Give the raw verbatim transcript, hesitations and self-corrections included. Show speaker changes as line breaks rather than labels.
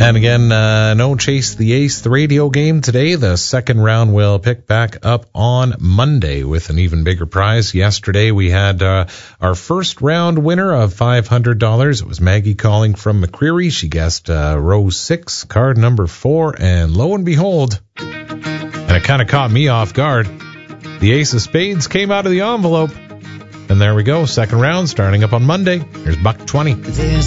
And again, uh, no Chase the Ace, the radio game today. The second round will pick back up on Monday with an even bigger prize. Yesterday we had uh, our first round winner of five hundred dollars. It was Maggie calling from McCreary. She guessed uh, row six, card number four, and lo and behold, and it kind of caught me off guard, the Ace of Spades came out of the envelope. And there we go, second round starting up on Monday. Here's buck twenty.